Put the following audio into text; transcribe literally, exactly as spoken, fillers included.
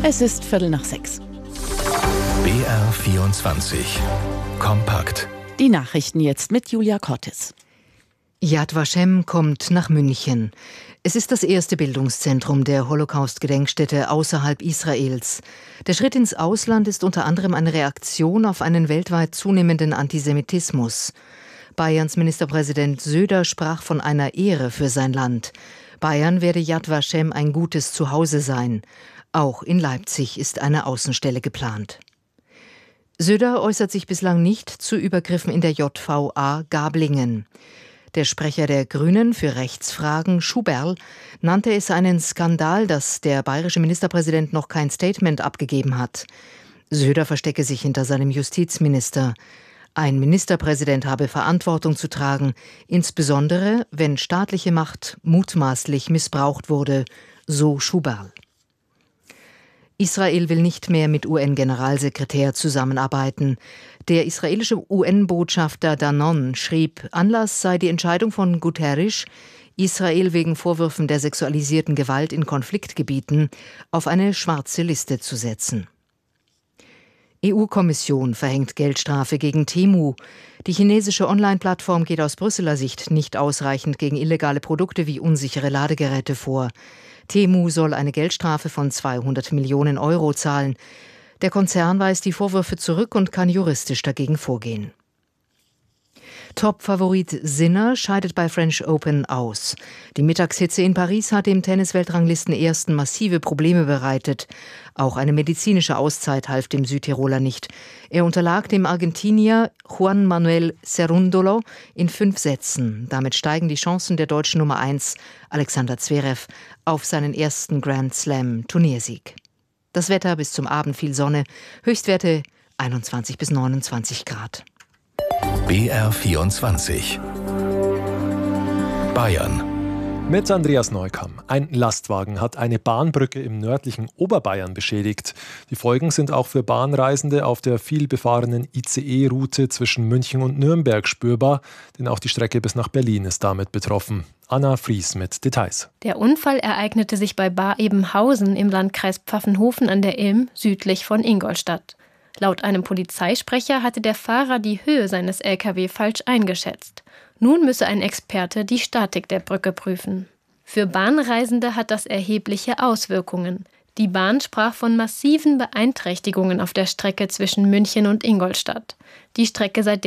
Es ist Viertel nach sechs. B R vierundzwanzig. Kompakt. Die Nachrichten jetzt mit Julia Cortes. Yad Vashem kommt nach München. Es ist das erste Bildungszentrum der Holocaust-Gedenkstätte außerhalb Israels. Der Schritt ins Ausland ist unter anderem eine Reaktion auf einen weltweit zunehmenden Antisemitismus. Bayerns Ministerpräsident Söder sprach von einer Ehre für sein Land. Bayern werde Yad Vashem ein gutes Zuhause sein. Auch in Leipzig ist eine Außenstelle geplant. Söder äußert sich bislang nicht zu Übergriffen in der J V A Gablingen. Der Sprecher der Grünen für Rechtsfragen, Schuberl, nannte es einen Skandal, dass der bayerische Ministerpräsident noch kein Statement abgegeben hat. Söder verstecke sich hinter seinem Justizminister. Ein Ministerpräsident habe Verantwortung zu tragen, insbesondere wenn staatliche Macht mutmaßlich missbraucht wurde, so Schuberl. Israel will nicht mehr mit U N-Generalsekretär zusammenarbeiten. Der israelische U N-Botschafter Danon schrieb, Anlass sei die Entscheidung von Guterres, Israel wegen Vorwürfen der sexualisierten Gewalt in Konfliktgebieten auf eine schwarze Liste zu setzen. E U-Kommission verhängt Geldstrafe gegen Temu. Die chinesische Online-Plattform geht aus Brüsseler Sicht nicht ausreichend gegen illegale Produkte wie unsichere Ladegeräte vor. Temu soll eine Geldstrafe von zweihundert Millionen Euro zahlen. Der Konzern weist die Vorwürfe zurück und kann juristisch dagegen vorgehen. Top-Favorit Sinner scheidet bei French Open aus. Die Mittagshitze in Paris hat dem Tennis-Weltranglisten-Ersten massive Probleme bereitet. Auch eine medizinische Auszeit half dem Südtiroler nicht. Er unterlag dem Argentinier Juan Manuel Cerúndolo in fünf Sätzen. Damit steigen die Chancen der deutschen Nummer eins, Alexander Zverev, auf seinen ersten Grand Slam-Turniersieg. Das Wetter bis zum Abend viel Sonne, Höchstwerte einundzwanzig bis neunundzwanzig Grad. B R vierundzwanzig. Bayern. Mit Andreas Neukamm. Ein Lastwagen hat eine Bahnbrücke im nördlichen Oberbayern beschädigt. Die Folgen sind auch für Bahnreisende auf der vielbefahrenen I C E-Route zwischen München und Nürnberg spürbar, denn auch die Strecke bis nach Berlin ist damit betroffen. Anna Fries mit Details. Der Unfall ereignete sich bei Bar-Ebenhausen im Landkreis Pfaffenhofen an der Ilm, südlich von Ingolstadt. Laut einem Polizeisprecher hatte der Fahrer die Höhe seines L K W falsch eingeschätzt. Nun müsse ein Experte die Statik der Brücke prüfen. Für Bahnreisende hat das erhebliche Auswirkungen. Die Bahn sprach von massiven Beeinträchtigungen auf der Strecke zwischen München und Ingolstadt. Die Strecke sei